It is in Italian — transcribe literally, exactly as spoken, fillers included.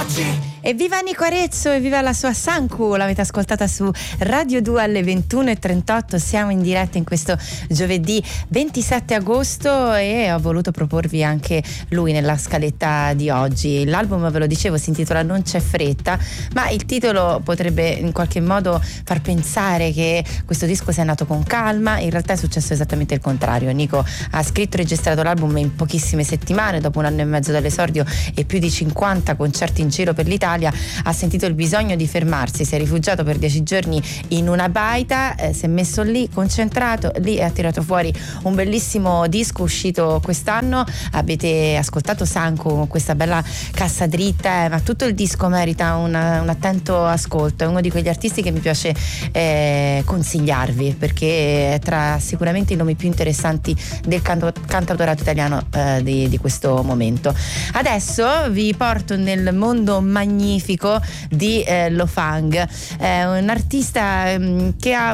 Evviva Nico Arezzo, evviva la sua Sanku, l'avete ascoltata su Radio due alle ventuno e trentotto, siamo in diretta in questo giovedì ventisette agosto e ho voluto proporvi anche lui nella scaletta di oggi. L'album, ve lo dicevo, si intitola Non c'è fretta, ma il titolo potrebbe in qualche modo far pensare che questo disco sia nato con calma. In realtà è successo esattamente il contrario. Nico ha scritto e registrato l'album in pochissime settimane, dopo un anno e mezzo dall'esordio e più di cinquanta concerti in giro per l'Italia. Ha sentito il bisogno di fermarsi, si è rifugiato per dieci giorni in una baita, eh, si è messo lì concentrato, lì ha tirato fuori un bellissimo disco uscito quest'anno. Avete ascoltato Sanku con questa bella cassa dritta, eh, ma tutto il disco merita un, un attento ascolto. È uno di quegli artisti che mi piace eh, consigliarvi, perché è tra sicuramente i nomi più interessanti del canto, cantautorato italiano eh, di, di questo momento. Adesso vi porto nel mondo magnifico di eh, Lo Fang, è un artista mh, che ha